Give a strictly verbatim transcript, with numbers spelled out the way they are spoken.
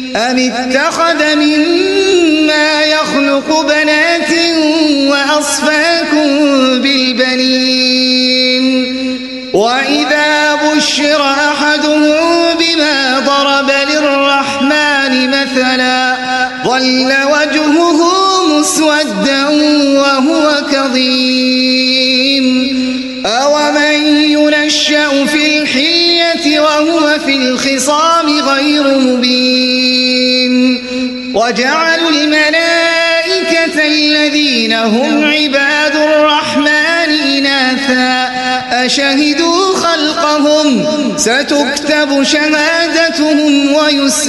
أم اتخذ مما يخلق بنات وأصفاكم بالبنين وإذا بشر أحدهم بما ضرب للرحمن مثلا ظل وجهه مسودا وهو كظيم أومن ينشأ في الحلية وهو في الخصام غير مبين وجعلوا الملائكة الذين هم عباد الرحمن إناثا أشهدوا خلقهم ستكتب شهادتهم ويسألون